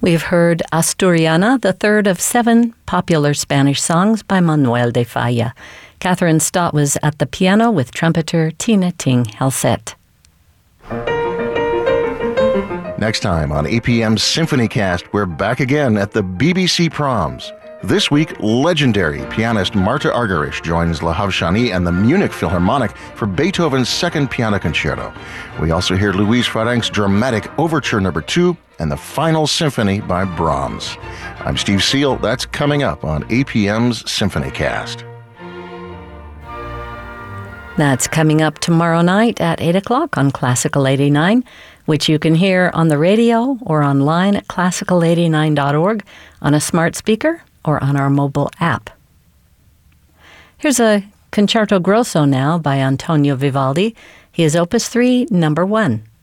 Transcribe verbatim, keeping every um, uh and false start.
We've heard Asturiana, the third of seven popular Spanish songs by Manuel de Falla. Catherine Stott was at the piano with trumpeter Tina Ting Helset. Next time on A P M's Symphony Cast, we're back again at the B B C Proms. This week, legendary pianist Marta Argerich joins La Havshani and the Munich Philharmonic for Beethoven's Second Piano Concerto. We also hear Louise Farenk's dramatic Overture Number Two and the Final Symphony by Brahms. I'm Steve Seal. That's coming up on A P M's Symphony Cast. That's coming up tomorrow night at eight o'clock on Classical eighty-nine, which you can hear on the radio or online at classical eighty-nine dot org, on a smart speaker, or on our mobile app. Here's a Concerto Grosso now by Antonio Vivaldi. He is Opus three, number one.